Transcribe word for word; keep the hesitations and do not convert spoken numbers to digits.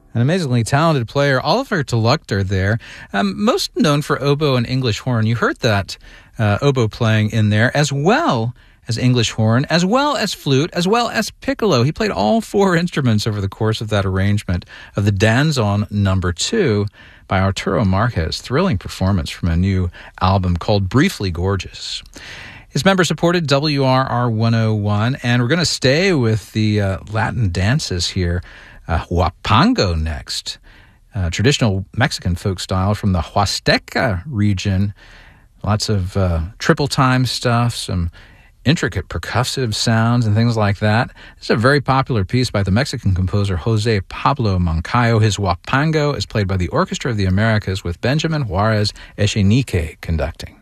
An amazingly talented player, Oliver Tulukter there, um, most known for oboe and English horn. You heard that uh, oboe playing in there, as well as English horn, as well as flute, as well as piccolo. He played all four instruments over the course of that arrangement of the Danzón number two by Arturo Marquez. Thrilling performance from a new album called Briefly Gorgeous. His members supported W R R one oh one, and we're going to stay with the uh, Latin dances here. Uh, Huapango next, uh, traditional Mexican folk style from the Huasteca region. Lots of uh, triple time stuff, some intricate percussive sounds and things like that. This is a very popular piece by the Mexican composer Jose Pablo Moncayo. His Huapango is played by the Orchestra of the Americas with Benjamin Juarez Echenique conducting.